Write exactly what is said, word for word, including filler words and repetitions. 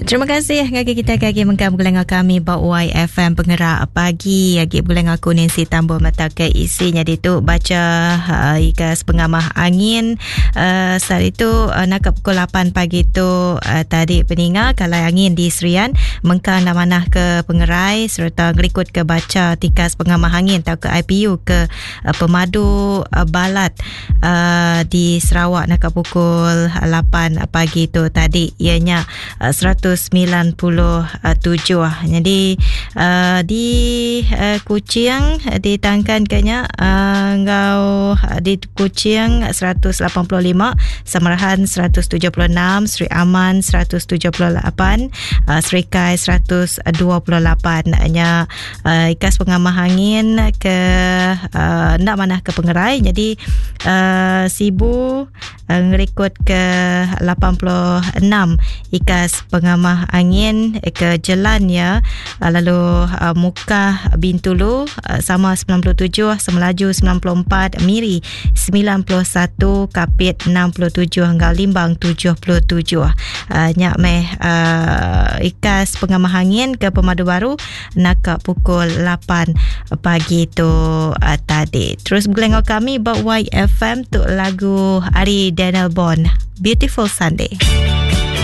Terima kasih ngagi kita kaki mengkam bulan kami ba Y F M Pengerak pagi agi bulan aku Nancy tambah mata ke isinya itu baca uh, ikas pengamah angin uh, saat itu uh, nak pukul lapan pagi itu uh, tadi peninga kalau angin di Serian mengkang namanah ke Pengerai serta ngerikut ke baca tikas pengamah angin atau ke I P U ke uh, Pemadu uh, Balat uh, di Sarawak nak pukul lapan pagi itu tadi ianya uh, seratus sembilan puluh tujuh. Jadi uh, di uh, Kuching ditangkan kenya uh, ngau di Kuching seratus lapan puluh lima, Samarahan seratus tujuh puluh enam, Sri Aman seratus tujuh puluh lapan, uh, Sri Kai seratus dua puluh lapan. Hanya uh, ikas pengamah angin ke uh, nak manah ke Pengerai. Jadi uh, Sibu uh, ngerikut ke lapan puluh enam ikas pengamah angin ke jalan ya, lalu uh, Mukah Bintulu uh, sama sembilan puluh tujuh, Semelaju sembilan puluh empat, Miri sembilan puluh satu, Kapit enam puluh tujuh hingga Limbang tujuh puluh tujuh. Uh, nyak meh uh, ikas pengamah angin ke Pemadu Baru nak pukul lapan pagi tu uh, tadi. Terus bergelengok kami buat Y F M tu lagu Ari Daniel Bond, Beautiful Sunday.